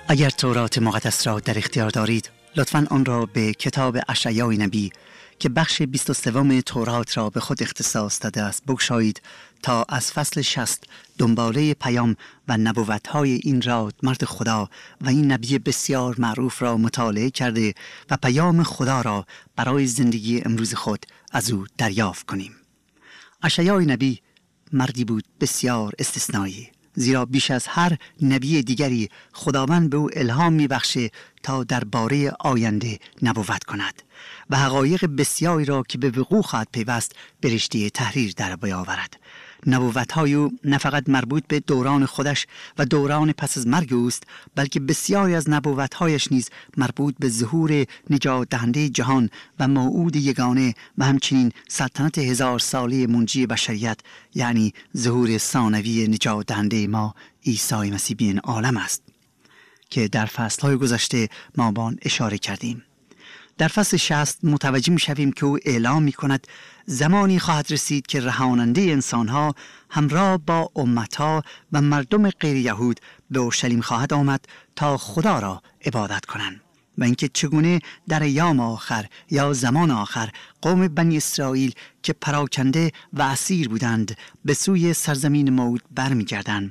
اگر تورات مقدس را در اختیار دارید، لطفاً آن را به کتاب اشعیای نبی که بخش 23 تورات را به خود اختصاص داده است بگشایید تا از فصل 60 دنباله پیام و نبوت‌های این مرد خدا و این نبی بسیار معروف را مطالعه کرده و پیام خدا را برای زندگی امروز خود از او دریافت کنیم. اشعیای نبی مردی بود بسیار استثنایی، زیرا بیش از هر نبی دیگری خداوند به او الهام می‌بخشه تا درباره آینده نبوت کند و حقایق بسیاری را که به وقوع خواهد پیوست به رشته تحریر در بیاورد. نبوت‌های او نه فقط مربوط به دوران خودش و دوران پس از مرگ اوست، بلکه بسیاری از نبوت‌هایش نیز مربوط به ظهور نجات دهنده جهان و موعود یگانه و همچنین سلطنت 1000 ساله منجی بشریت، یعنی ظهور ثانوی نجات دهنده ما عیسی مسیح به این عالم است که در فصل‌های گذشته ما به آن اشاره کردیم. در فصل 60 متوجه می‌شویم که او اعلام می‌کند زمانی خواهد رسید که رهاننده انسان‌ها همراه با امت‌ها و مردم غیر یهود به اورشلیم خواهد آمد تا خدا را عبادت کنند و اینکه چگونه در ایام آخر یا زمان آخر قوم بنی اسرائیل که پراکنده و اسیر بودند به سوی سرزمین موعود برمیگردند.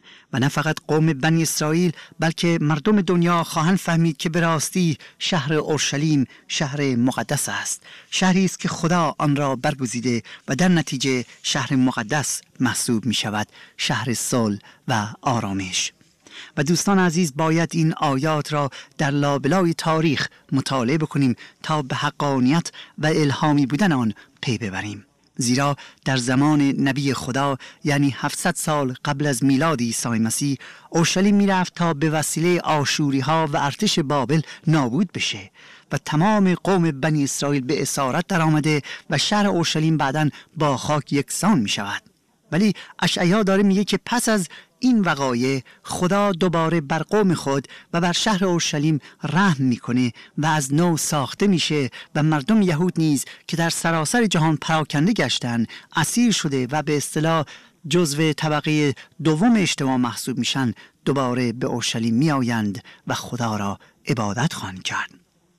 و نه فقط قوم بنی اسرائیل بلکه مردم دنیا خواهند فهمید که به راستی شهر اورشلیم شهر مقدس است، شهری است که خدا آن را برگزیده و در نتیجه شهر مقدس محسوب می شود، شهر صلح و آرامش. و دوستان عزیز، باید این آیات را در لابلای تاریخ مطالعه بکنیم تا به حقانیت و الهامی بودن آن پی ببریم، زیرا در زمان نبی خدا یعنی 700 سال قبل از میلاد عیسی مسیح اورشلیم میرفت تا به وسیله آشوری ها و ارتش بابل نابود بشه و تمام قوم بنی اسرائیل به اسارت در آمده و شهر اورشلیم بعداً با خاک یکسان می شود. ولی اشعیا داره میگه که پس از این وقایع خدا دوباره بر قوم خود و بر شهر اورشلیم رحم میکنه و از نو ساخته میشه و مردم یهود نیز که در سراسر جهان پراکنده گشتن، اسیر شده و به اصطلاح جزو طبقه دوم اجتماع محسوب میشن، دوباره به اورشلیم میآیند و خدا را عبادت خواهند کرد.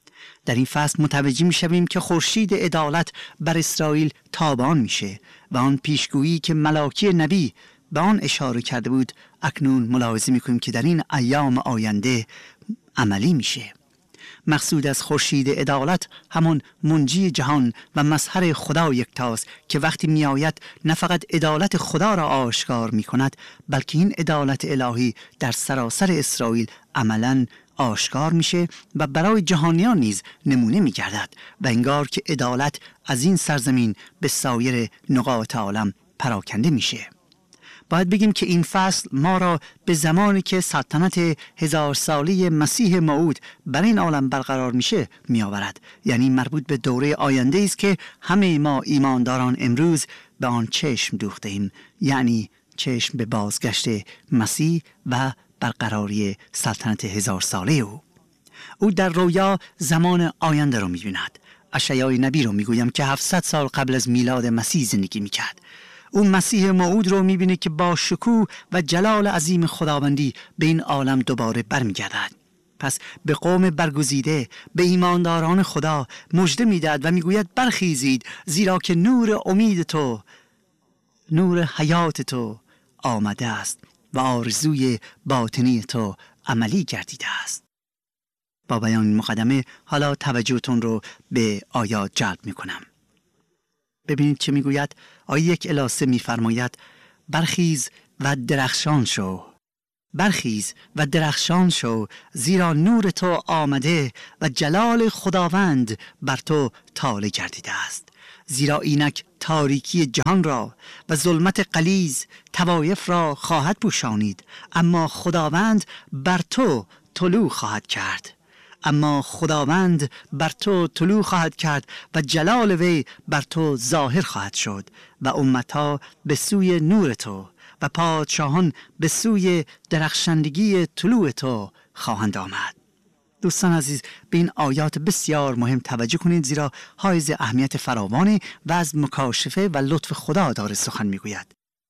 در این فصل متوجه میشویم که خورشید عدالت بر اسرائیل تابان میشه و آن پیشگویی که ملاکی نبی به آن اشاره کرده بود اکنون ملاحظه میکنیم که در این ایام آینده عملی میشه. مقصود از خورشید عدالت همون منجی جهان و مظهر خدا یکتاست که وقتی میآید نه فقط عدالت خدا را آشکار میکند بلکه این عدالت الهی در سراسر اسرائیل عملاً آشکار میشه و برای جهانیان نیز نمونه میگردد و انگار که عدالت از این سرزمین به سایر نقاط عالم پراکنده میشه. باید بگیم که این فصل ما را به زمانی که سلطنت 1000 ساله مسیح موعود بر این عالم برقرار میشه میآورد، یعنی مربوط به دوره آینده است که همه ما ایمانداران امروز به آن چشم دوخته ایم، یعنی چشم به بازگشت مسیح و برقراری سلطنت 1000 ساله او در رویا زمان آینده رو می‌بیند. اشعیای نبی رو میگویم که 700 سال قبل از میلاد مسیح زندگی میکرد. اون مسیح موعود رو میبینه که با شکوه و جلال عظیم خداوندی به این عالم دوباره برمیگردد. پس به قوم برگزیده، به ایمانداران خدا مژده میدهد و میگوید برخیزید، زیرا که نور امید تو، نور حیات تو آمده است و آرزوی باطنی تو عملی گردیده است. با بیان این مقدمه حالا توجهتون رو به آیات جلب میکنم. ببینید چه میگوید. آیه 1-3 میفرماید برخیز و درخشان شو، برخیز و درخشان شو، زیرا نور تو آمده و جلال خداوند بر تو طالع گردیده است. زیرا اینک تاریکی جهان را و ظلمت غلیظ طوایف را خواهد پوشانید، اما خداوند بر تو طلوع خواهد کرد. اما خداوند بر تو طلوع خواهد کرد و جلال وی بر تو ظاهر خواهد شد و امتها به سوی نور تو و پادشاهان به سوی درخشندگی طلوع تو خواهند آمد. دوستان عزیز، به این آیات بسیار مهم توجه کنید، زیرا حائز اهمیت فراوانی و از مکاشفه و لطف خدا داره سخن میگوید.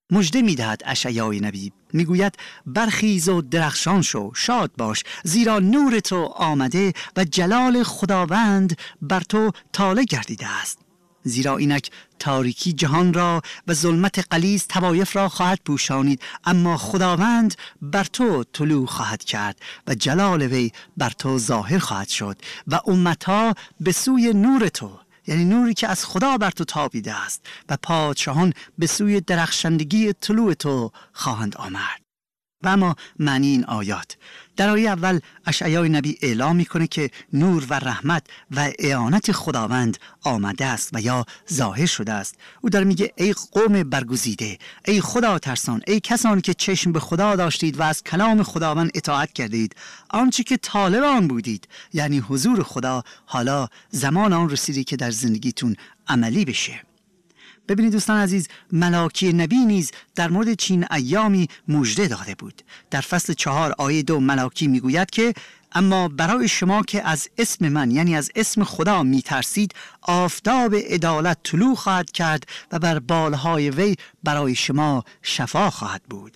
مژده می‌دهد اشعیای نبی، میگوید برخیز و درخشان شو، شاد باش، زیرا نور تو آمده و جلال خداوند بر تو طالع گردیده است. زیرا اینک تاریکی جهان را و ظلمت غلیظ طوایف را خواهد پوشانید، اما خداوند بر تو طلوع خواهد کرد و جلال وی بر تو ظاهر خواهد شد و امتها به سوی نور تو، یعنی نوری که از خدا بر تو تابیده است، و پادشاهان به سوی درخشندگی طلوع تو خواهند آمد. و اما معنی این آیات: در آیه اول اشعیای نبی اعلام میکنه که نور و رحمت و اعانت خداوند آمده است و یا ظاهر شده است. او داره میگه ای قوم برگزیده، ای خدا ترسان، ای کسانی که چشم به خدا داشتید و از کلام خداوند اطاعت کردید، آنچه که طالب آن بودید، یعنی حضور خدا، حالا زمان آن رسیده که در زندگیتون عملی بشه. ببینید دوستان عزیز، ملاکی نبی نیز در مورد چین ایامی مژده داده بود. در فصل 4 آیه 2 ملاکی میگوید که اما برای شما که از اسم من، یعنی از اسم خدا میترسید، آفتاب عدالت طلوع خواهد کرد و بر بالهای وی برای شما شفا خواهد بود.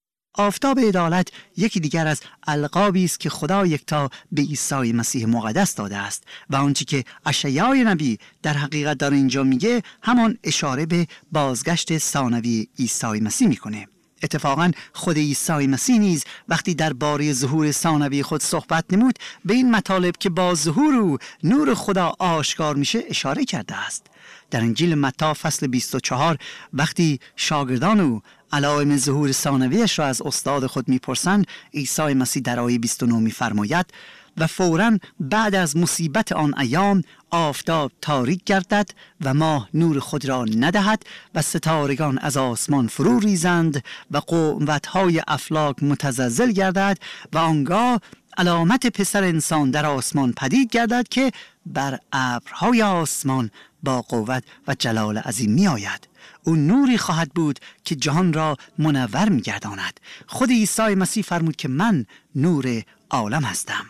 آفتاب عدالت یکی دیگر از القابی است که خدا یکتا به عیسی مسیح مقدس داده است و آنچه که اشعیای نبی در حقیقت داره اینجا میگه همان اشاره به بازگشت ثانوی عیسی مسیح میکنه. اتفاقا خود عیسی مسیح نیز وقتی درباره ظهور ثانوی خود صحبت نمود، به این مطالب که با ظهور او نور خدا آشکار میشه اشاره کرده است. در انجیل متی فصل 24 وقتی شاگردان او علائم ظهور ثانویش را از استاد خود میپرسند، عیسی مسیح در آیه 29 میفرماید و فوراً بعد از مصیبت آن ایام آفتاب تاریک گردد و ماه نور خود را ندهد و ستارگان از آسمان فرو ریزند و قوت‌های افلاک متزلزل گردد و آنگاه علامت پسر انسان در آسمان پدید گردد که بر ابرهای آسمان با قوت و جلال عظیم می آید. او نوری خواهد بود که جهان را منور می گرداند. خود عیسی مسیح فرمود که من نور عالم هستم.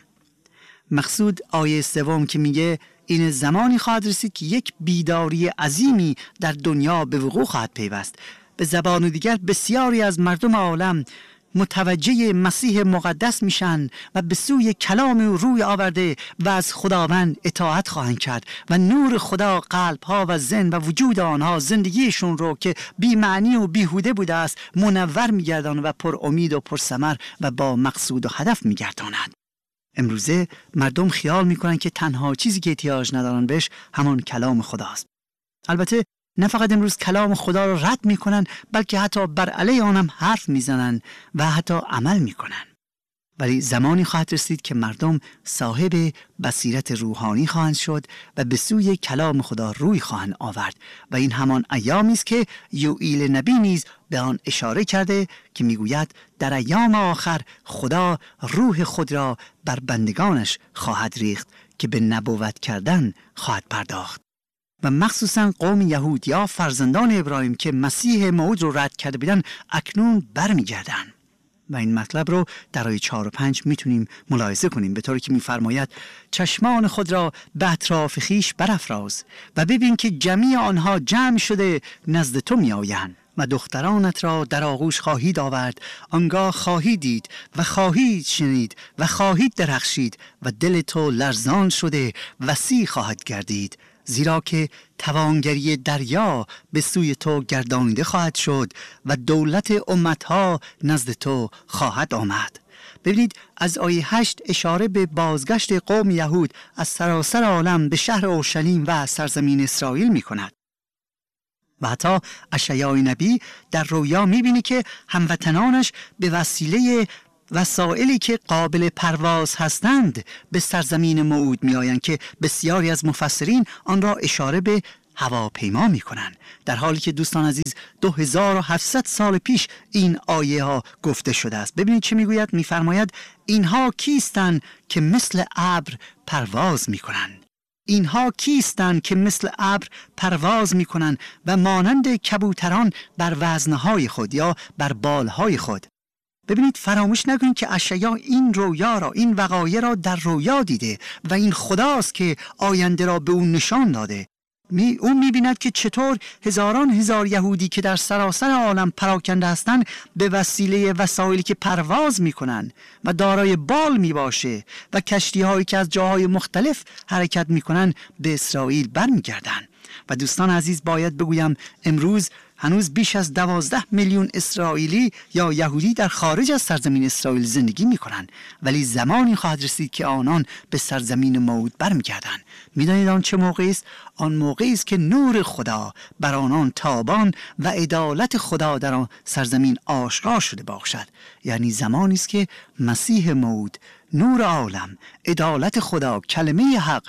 مقصود آیه 3 که میگه این زمانی خواهد رسید که یک بیداری عظیمی در دنیا به وقوع خواهد پیوست. به زبان دیگر بسیاری از مردم عالم متوجه مسیح مقدس میشن و به سوی کلام او روی آورده و از خداوند اطاعت خواهند کرد و نور خدا قلبها و ذهن و وجود آنها زندگیشون رو که بی معنی و بیهوده بوده است منور میگرداند و پر امید و پر ثمر و با مقصود و هدف میگرداند. امروزه مردم خیال میکنن که تنها چیزی که احتیاج ندارن بهش همان کلام خداست. البته نه فقط امروز کلام خدا را رد میکنن، بلکه حتی بر علیه آنم حرف میزنن و حتی عمل میکنن. ولی زمانی خواهد رسید که مردم صاحب بصیرت روحانی خواهند شد و به سوی کلام خدا روی خواهند آورد و این همان ایامی است که یوئیل نبی نیز به آن اشاره کرده که میگوید در ایام آخر خدا روح خود را بر بندگانش خواهد ریخت که به نبوت کردن خواهد پرداخت. و مخصوصا قوم یهود یا فرزندان ابراهیم که مسیح موعود رو رد کرده بودن اکنون برمیگردن. و این مطلب رو در آیه 4 و 5 میتونیم ملاحظه کنیم، به طوری که میفرماید چشمان خود را به اطراف خیش برافراز و ببین که جمیع آنها جمع شده نزد تو میآیند و دخترانت را در آغوش خواهید آورد، آنگاه خواهید دید و خواهید شنید و خواهید درخشید و دل تو لرزان شده وسیع خواهد گردید، زیرا که توانگری دریا به سوی تو گردانیده خواهد شد و دولت امتها نزد تو خواهد آمد. ببینید از آیه 8 اشاره به بازگشت قوم یهود از سراسر عالم به شهر اورشلیم و سرزمین اسرائیل می کند. و حتی اشعیای نبی در رویا می بینی که هموطنانش به وسیله وسایلی که قابل پرواز هستند به سرزمین موعود می آیند که بسیاری از مفسرین آن را اشاره به هواپیما می کنند، در حالی که دوستان عزیز 2700 سال پیش این آیه ها گفته شده است. ببینید چه می گوید، می فرماید اینها کیستند که مثل ابر پرواز می کنند. اینها کیستند که مثل ابر پرواز می کنند و مانند کبوتران بر وزنهای خود یا بر بالهای خود. ببینید فراموش نکنید که اشعیا این رویا را، این وقایع را در رویا دیده و این خداست که آینده را به اون نشان داده. او می‌بیند که چطور هزاران هزار یهودی که در سراسر عالم پراکنده هستند به وسیله وسایلی که پرواز می‌کنند و دارای بال می‌باشه و کشتی‌هایی که از جاهای مختلف حرکت می‌کنند به اسرائیل برمیگردند. و دوستان عزیز، باید بگویم امروز هنوز بیش از 12 میلیون اسرائیلی یا یهودی در خارج از سرزمین اسرائیل زندگی می‌کنند، ولی زمانی خواهد رسید که آنان به سرزمین موعود برمیگردند. می‌دانید آن چه موقعی است؟ آن موقعی است که نور خدا بر آنان تابان و عدالت خدا در آن سرزمین آشکار شده باشد. یعنی زمانی است که مسیح موعود، نور عالم، عدالت خدا، کلمه حق،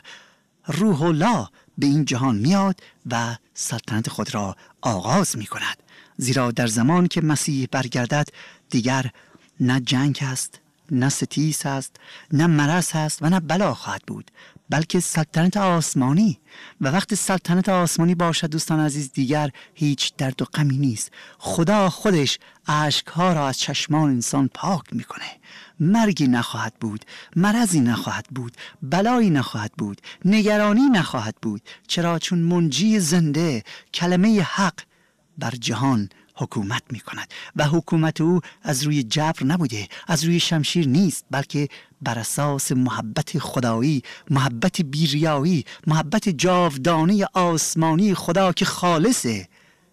روح الله به این جهان میاد و سلطنت خود را آغاز می کند. زیرا در زمان که مسیح برگردد دیگر نه جنگ هست، نه ستیز هست، نه مرض هست و نه بلا خواهد بود، بلکه سلطنت آسمانی. و وقت سلطنت آسمانی باشد دوستان عزیز، دیگر هیچ درد و غمی نیست. خدا خودش اشک‌ها را از چشمان انسان پاک میکنه. مرگی نخواهد بود، مرضی نخواهد بود، بلایی نخواهد بود، نگرانی نخواهد بود. چرا؟ چون منجی زنده، کلمه حق، بر جهان حکومت می کند و حکومت او از روی جبر نبوده، از روی شمشیر نیست، بلکه بر اساس محبت خدایی، محبت بیریایی، محبت جاودانه آسمانی خدا که خالصه.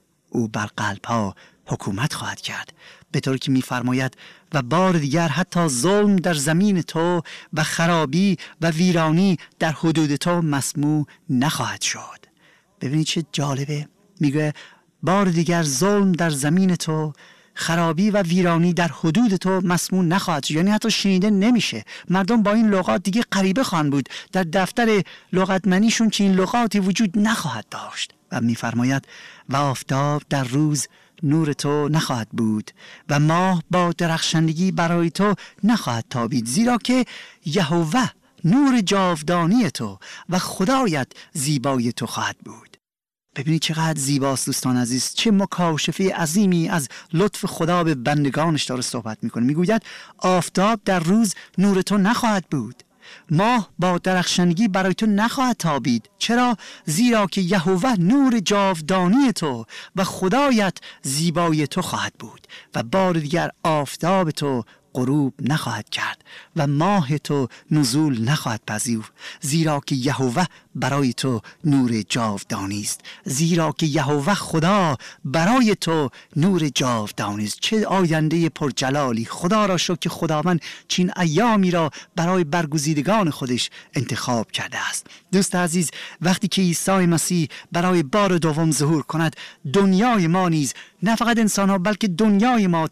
او بر قلب‌ها حکومت خواهد کرد، به طور که می‌فرماید و بار دیگر حتی ظلم در زمین تو و خرابی و ویرانی در حدود تو مسموع نخواهد شد. ببینید چه جالبه، میگه بار دیگر ظلم در زمین تو، خرابی و ویرانی در حدود تو مسموع نخواهد شد. یعنی حتی شنیده نمیشه. مردم با این لغات دیگه غریبه خواهند بود، در دفتر لغتمنیشون که این لغاتی وجود نخواهد داشت. و میفرماید و آفتاب در روز نور تو نخواهد بود و ماه با درخشندگی برای تو نخواهد تابید، زیرا که یهوه نور جاودانی تو و خدایت زیبای تو خواهد بود. ببینید چقدر زیباست دوستان عزیز، چه مکاشفه عظیمی از لطف خدا به بندگانش داره صحبت میکنه. میگوید آفتاب در روز نور تو نخواهد بود، ماه با درخشندگی برای تو نخواهد تابید. چرا؟ زیرا که یهوه نور جاودانی تو و خدایت زیبای تو خواهد بود و بار دیگر آفتاب تو غروب نخواهد کرد و ماه تو نزول نخواهد پذیر، زیرا که یهوه برای تو نور جاودانی است، زیرا که یهوه خدا برای تو نور جاودانی است. چه آینده پرجلالی! خدا را شکر که خداوند چین ایامی را برای برگزیدگان خودش انتخاب کرده است. دوست عزیز، وقتی که عیسی مسیح برای بار دوم ظهور کند، دنیای ما نیز، نه فقط انسان ها بلکه دنیای ما،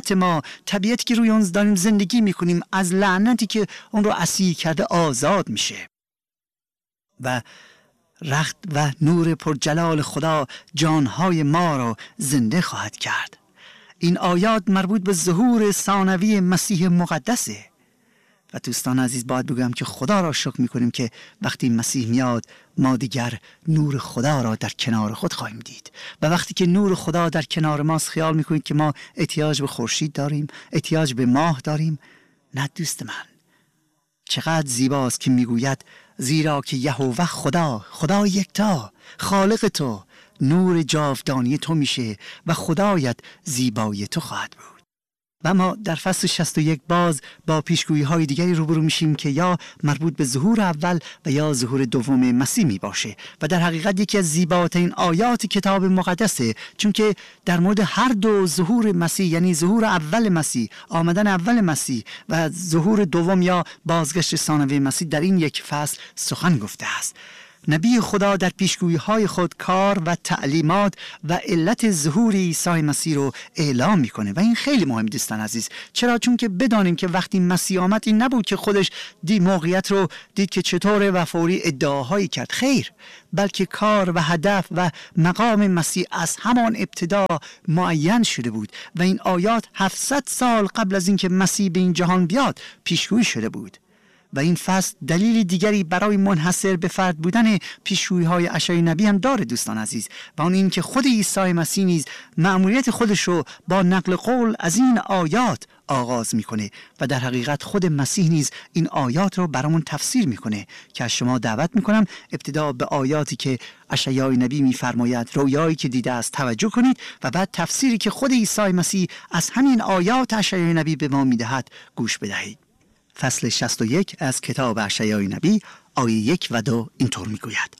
طبیعتی که روی اون داریم زندگی میکنیم، از لعنتی که اون رو اسیر کرده آزاد میشه و رخت و نور پرجلال خدا جانهای ما را زنده خواهد کرد. این آیات مربوط به ظهور ثانوی مسیح مقدسه و دوستان عزیز باید بگم که خدا را شکر میکنیم که وقتی مسیح میاد ما دیگر نور خدا را در کنار خود خواهیم دید و وقتی که نور خدا در کنار ماست خیال میکنید که ما احتیاج به خورشید داریم، احتیاج به ماه داریم. نه دوست من، چقدر زیباست که میگوید زیرا که یهوه خدا یکتا، خالق تو، نور جاودانی تو میشه و خدایت زیبای تو خواهد بود. و ما در فصل 61 باز با پیشگویی های دیگری روبرو میشیم که یا مربوط به ظهور اول و یا ظهور دوم مسیح می باشه و در حقیقت یکی از زیباترین آیات کتاب مقدسه، چون که در مورد هر دو ظهور مسیح، یعنی ظهور اول مسیح، آمدن اول مسیح و ظهور دوم یا بازگشت ثانوی مسیح، در این یک فصل سخن گفته است. نبی خدا در پیشگویی‌های خود کار و تعلیمات و علت ظهور عیسی مسیح رو اعلام میکنه و این خیلی مهم دوستان عزیز. چرا؟ چون که بدانیم که وقتی مسیح آمد این نبود که خودش موقعیت رو دید که چطوره و فوری ادعاهایی کرد، خیر، بلکه کار و هدف و مقام مسیح از همان ابتدا معین شده بود و این آیات 700 سال قبل از اینکه مسیح به این جهان بیاد پیشگویی شده بود و این فصل دلیل دیگری برای منحصر به فرد بودن پیشگویی‌های اشعیا نبی هم داره دوستان عزیز، و اون این که خود عیسی مسیح نیز مأموریت خودش رو با نقل قول از این آیات آغاز میکنه و در حقیقت خود مسیح نیز این آیات رو برامون تفسیر میکنه که از شما دعوت میکنم ابتدا به آیاتی که اشعیا نبی میفرماید، رویایی که دیده است توجه کنید و بعد تفسیری که خود عیسی مسیح از همین آیات اشعیا نبی به ما میدهد گوش بدهید. فصل 61 از کتاب اشعیا نبی آیه 1 و 2 اینطور میگوید: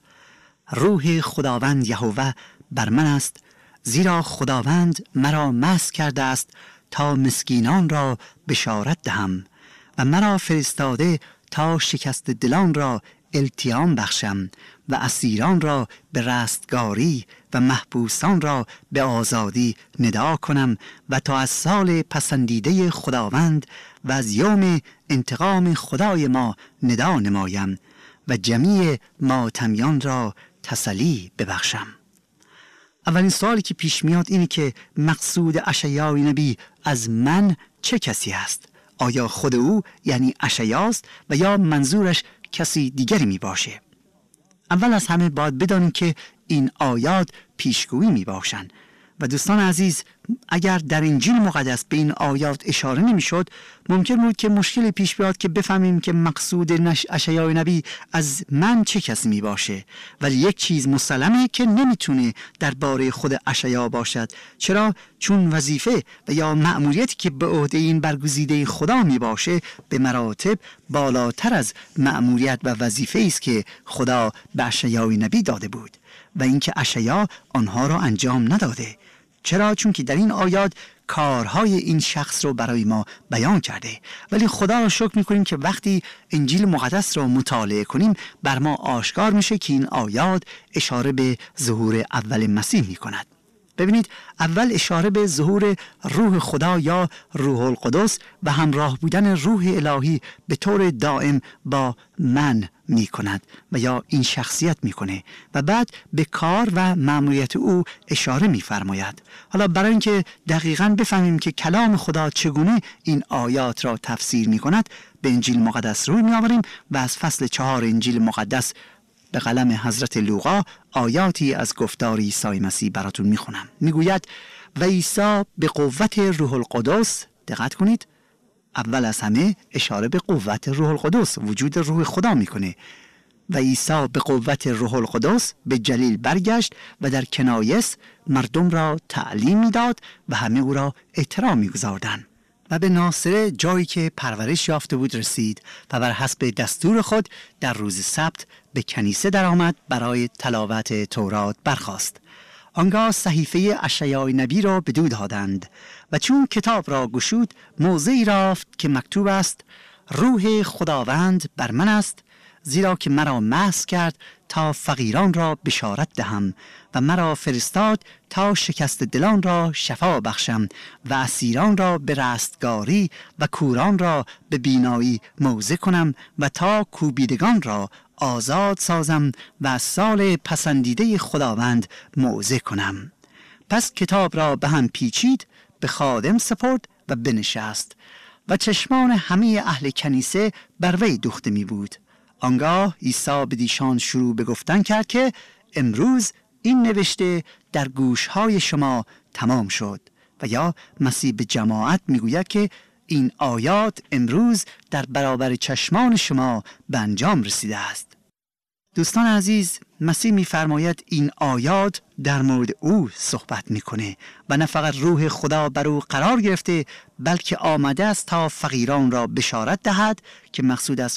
روح خداوند یهوه بر من است، زیرا خداوند مرا مسح کرده است تا مسکینان را بشارت دهم و مرا فرستاده تا شکست دلان را التیام بخشم و اسیران را به رستگاری و محبوسان را به آزادی ندا کنم و تا از سال پسندیده خداوند و از یوم انتقام خدای ما ندا نمایم و جمیع ماتمیان را تسلی ببخشم. اولین سوالی که پیش میاد اینه که مقصود اشعیا نبی از من چه کسی است؟ آیا خود او یعنی اشعیاست و یا منظورش کسی دیگری می باشه؟ اول از همه باید بدانیم که این آیات پیشگویی می باشند و دوستان عزیز اگر در انجیل مقدس به این آیات اشاره نمی شد ممکن بود که مشکلی پیش بیاد که بفهمیم که مقصود اشعیا نبی از من چه کسی می باشه. ولی یک چیز مسلمه که نمیتونه درباره خود اشعیا باشد. چرا؟ چون وظیفه و یا مأموریتی که به عهده این برگزیده خدا می باشه به مراتب بالاتر از مأموریت و وظیفه است که خدا به اشعیا نبی داده بود و اینکه اشعیا آنها را انجام نداده. چرا؟ چون که در این آیات کارهای این شخص رو برای ما بیان کرده. ولی خدا را شکر میکنیم که وقتی انجیل مقدس را مطالعه کنیم بر ما آشکار میشه که این آیات اشاره به ظهور اول مسیح میکند. ببینید اول اشاره به ظهور روح خدا یا روح القدس و همراه بودن روح الهی به طور دائم با من می کند و یا این شخصیت می کنه و بعد به کار و مأموریت او اشاره می فرماید. حالا برای اینکه دقیقاً بفهمیم که کلام خدا چگونه این آیات را تفسیر می کند به انجیل مقدس روی می آوریم و از فصل 4 انجیل مقدس به قلم حضرت لوقا آیاتی از گفتار عیسی مسیح براتون میخونم. میگوید و عیسی به قوت روح القدس، دقت کنید اول از همه اشاره به قوت روح القدس، وجود روح خدا میکنه. و عیسی به قوت روح القدس به جلیل برگشت و در کنایس مردم را تعلیم میداد و همه او را احترام میگذاردند. و به ناصره جایی که پرورش یافته بود رسید و بر حسب دستور خود در روز سبت به کنیسه درآمد، برای تلاوت تورات برخاست. آنگاه صحیفه اشعیا نبی را بدو دادند و چون کتاب را گشود موضعی رفت که مکتوب است: روح خداوند بر من است، زیرا که مرا مسح کرد تا فقیران را بشارت دهم و مرا فرستاد تا شکست دلان را شفا بخشم و اسیران را به رستگاری و کوران را به بینایی موعظه کنم و تا کوبیدگان را آزاد سازم و از سال پسندیده خداوند موعظه کنم. پس کتاب را به هم پیچید، به خادم سپرد و بنشست و چشمان همه اهل کنیسه بر وی دوخته می بود. آنگاه عیسی به دیشان شروع به گفتن کرد که امروز این نوشته در گوشهای شما تمام شد. و یا مسیح به جماعت میگوید که این آیات امروز در برابر چشمان شما به انجام رسیده است. دوستان عزیز، مسیح می‌فرماید این آیات در مورد او صحبت میکنه و نه فقط روح خدا بر او قرار گرفته بلکه آمده است تا فقیران را بشارت دهد که مقصود از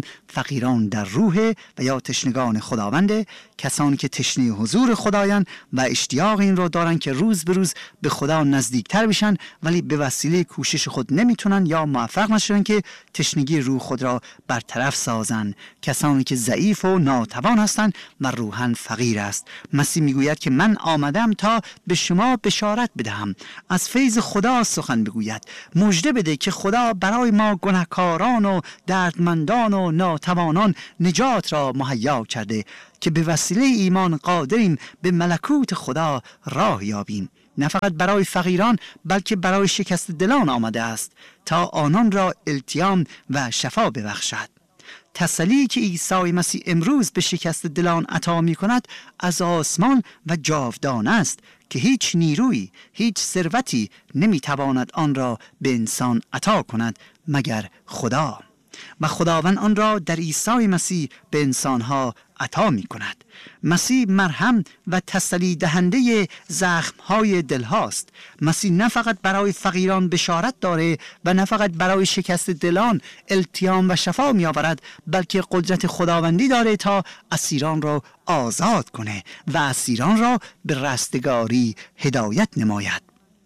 فقیران در روح و یا تشنگان خداونده، کسانی که تشنه حضور خدایان و اشتیاق این را دارن که روز به روز به خدا نزدیکتر بشن ولی به وسیله کوشش خود نمیتونن یا موفق نشدن که تشنگی روح خود را برطرف سازن، کسانی که ضعیف و ناتوان هستند و روحاً فقیر است. مسیح میگوید که من آمدم تا به شما بشارت بدهم، از فیض خدا سخن بگوید، مژده بده که خدا برای ما گناهکاران و دردمندان و ناتوانان نجات را مهیا کرده که به وسیله ایمان قادریم به ملکوت خدا راه یابیم. نه فقط برای فقیران بلکه برای شکست دلان آمده است تا آنان را التیام و شفا ببخشد. تسلی که عیسی مسیح امروز به شکست دلان عطا می کند از آسمان و جاودانه است که هیچ نیرویی، هیچ ثروتی نمی تواند آن را به انسان عطا کند مگر خدا. و خداوند آن را در عیسی مسیح به انسانها عطا می کند. مسیح مرهم و تسلی دهنده زخمهای دل هاست. مسیح نه فقط برای فقیران بشارت داره و نه فقط برای شکست دلان التیام و شفا می آورد، بلکه قدرت خداوندی داره تا اسیران را آزاد کنه و اسیران را به رستگاری هدایت نماید.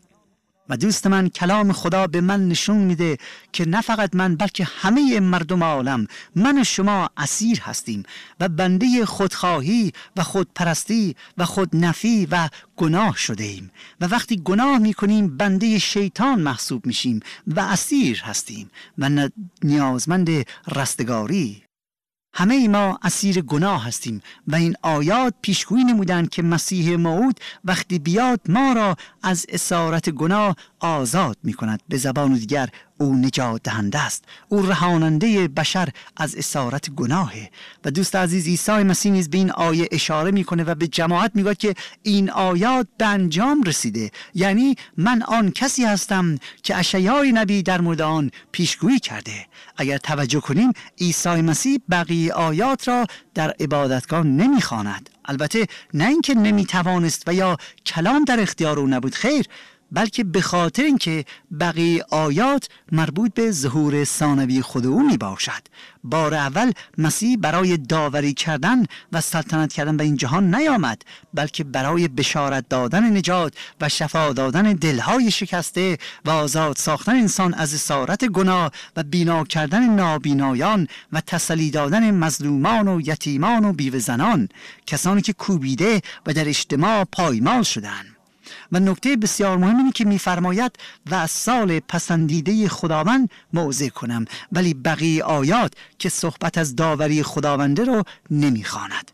و دوست من، کلام خدا به من نشون میده که نه فقط من بلکه همه مردم عالم، من و شما اسیر هستیم و بنده خودخواهی و خودپرستی و خودنفی و گناه شده ایم و وقتی گناه میکنیم بنده شیطان محسوب میشیم و اسیر هستیم و نیازمند رستگاری. همه ما اسیر گناه هستیم و این آیات پیشگویی نمودند که مسیح موعود وقتی بیاد ما را از اسارت گناه آزاد می کند. به زبان دیگر او نجات دهنده است، او رهاننده بشر از اسارت گناهه. و دوست عزیز، عیسی مسیح نیز به این آیه اشاره میکنه و به جماعت میگه که این آیات به انجام رسیده، یعنی من آن کسی هستم که اشعیا نبی در مورد آن پیشگویی کرده. اگر توجه کنیم عیسی مسیح بقیه آیات را در عبادتگاه نمیخواند، البته نه اینکه نمیتوانست و یا کلام در اختیار او نبود، خیر، بلکه به خاطر اینکه بقیه آیات مربوط به ظهور ثانوی خود او می باشد. بار اول مسیح برای داوری کردن و سلطنت کردن به این جهان نیامد، بلکه برای بشارت دادن نجات و شفا دادن دلهای شکسته و آزاد ساختن انسان از اسارت گناه و بینا کردن نابینایان و تسلی دادن مظلومان و یتیمان و بیوه زنان، کسانی که کوبیده و در اجتماع پایمال شدند. و نکته بسیار مهم اینه که می‌فرماید و از سال پسندیده خداوند موعظه کنم، ولی بقیه آیات که صحبت از داوری خداونده رو نمی‌خواند.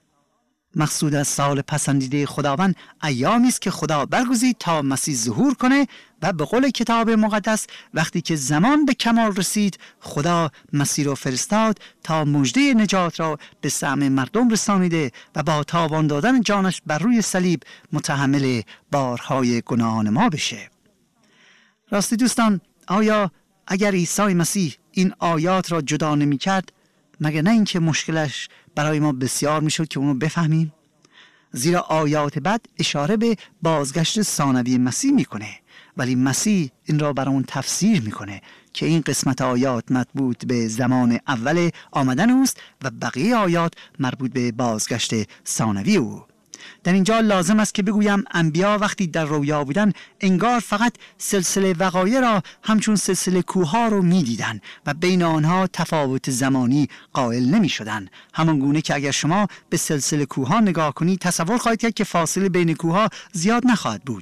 مقصود از سال پسندیده خداوند ایامی است که خدا برگزید تا مسیح ظهور کنه و به قول کتاب مقدس وقتی که زمان به کمال رسید خدا مسیح را فرستاد تا مژده نجات را به سهم مردم رسانیده و با تاوان دادن جانش بر روی صلیب متحمل بارهای گناهان ما بشه. راستی دوستان، آیا اگر عیسی مسیح این آیات را جدا نمی کرد مگر نه اینکه مشکلش برای ما بسیار میشد که اونو بفهمیم؟ زیرا آیات بعد اشاره به بازگشت ثانوی مسیح میکنه، ولی مسیح این را برای اون تفسیر میکنه که این قسمت آیات مربوط به زمان اول آمدن اوست و بقیه آیات مربوط به بازگشت ثانوی او. در اینجا لازم است که بگویم انبیا وقتی در رویا بودن انگار فقط سلسله وقایع را همچون سلسله کوه‌ها رو می‌دیدن و بین آنها تفاوت زمانی قائل نمی‌شدند. همان گونه که اگر شما به سلسله کوه‌ها نگاه کنید تصور خواهید کرد که فاصله بین کوه‌ها زیاد نخواهد بود،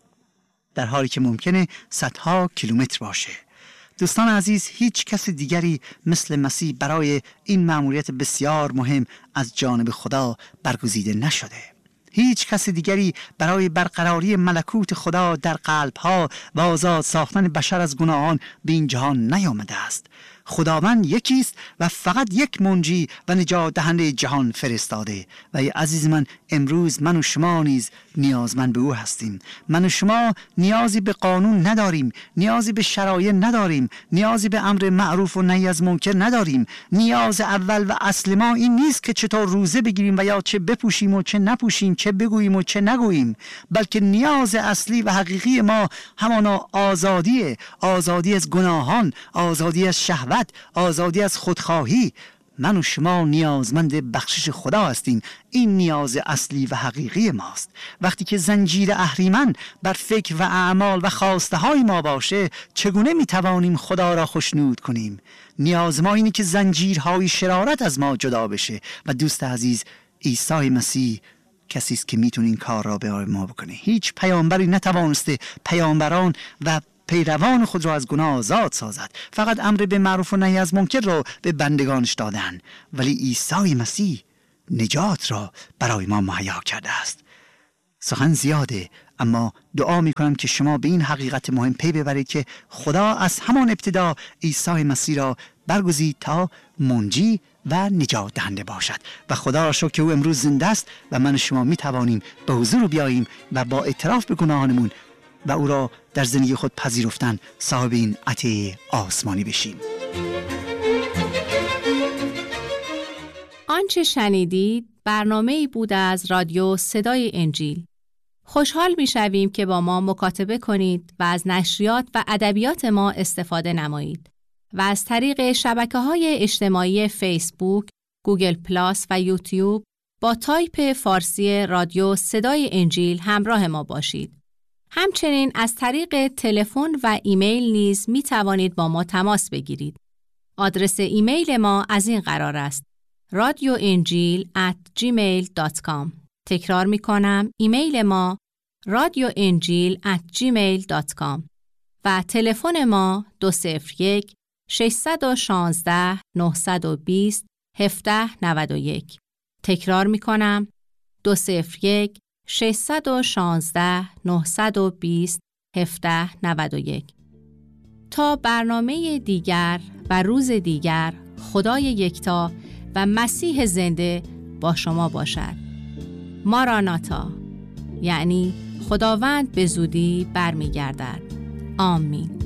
در حالی که ممکنه صدها کیلومتر باشه. دوستان عزیز، هیچ کس دیگری مثل مسیح برای این مأموریت بسیار مهم از جانب خدا برگزیده نشده. هیچ کس دیگری برای برقراری ملکوت خدا در قلب‌ها و آزاد ساختن بشر از گناهان به این جهان نیامده است. خداوند یکیست و فقط یک منجی و نجات دهنده جهان فرستاده و ای عزیز من، امروز من و شما نیز نیازمند به او هستیم. من و شما نیازی به قانون نداریم، نیازی به شرایع نداریم، نیازی به امر معروف و نهی از منکر نداریم. نیاز اول و اصل ما این نیست که چطور روزه بگیریم و یا چه بپوشیم و چه نپوشیم، چه بگوییم و چه نگوییم، بلکه نیاز اصلی و حقیقی ما همانا آزادیه، آزادی از گناهان، آزادی از شهوت، آزادی از خودخواهی. من و شما نیازمند بخشش خدا هستیم. این نیاز اصلی و حقیقی ماست. وقتی که زنجیر اهریمن بر فکر و اعمال و خواسته های ما باشه، چگونه میتوانیم خدا را خوشنود کنیم؟ نیاز ما اینه که زنجیرهای شرارت از ما جدا بشه و دوست عزیز، عیسی مسیح کسی است که میتونه این کار را به ما بکنه. هیچ پیامبری نتوانسته پیامبران و پیروان خود را از گناه آزاد سازد. فقط امر به معروف و نهی از منکر را به بندگانش دادن، ولی عیسی مسیح نجات را برای ما مهیا کرده است. سخن زیاده، اما دعا میکنم که شما به این حقیقت مهم پی ببرید که خدا از همان ابتدا عیسی مسیح را برگزید تا منجی و نجات دهنده باشد. و خدا را شکر که او امروز زنده است و من و شما می توانیم به حضور بیاییم و با اعتراف به گناهانمون و او را در زندگی خود پذیرفتن صاحب این عطیه آسمانی بشیم. آنچه شنیدید برنامه‌ای بود از رادیو صدای انجیل. خوشحال می‌شویم که با ما مکاتبه کنید و از نشریات و ادبیات ما استفاده نمایید و از طریق شبکه‌های اجتماعی فیسبوک، گوگل پلاس و یوتیوب با تایپ فارسی رادیو صدای انجیل همراه ما باشید. همچنین از طریق تلفن و ایمیل نیز می توانید با ما تماس بگیرید. آدرس ایمیل ما از این قرار است: radioenjil@gmail.com. تکرار می کنم، ایمیل ما radioenjil@gmail.com و تلفن ما 201 616 920 1791. تکرار می کنم، 201 616 920 1791. تا برنامه دیگر و روز دیگر، خدای یکتا و مسیح زنده با شما باشد. ماراناتا، یعنی خداوند به زودی برمیگردد. آمین.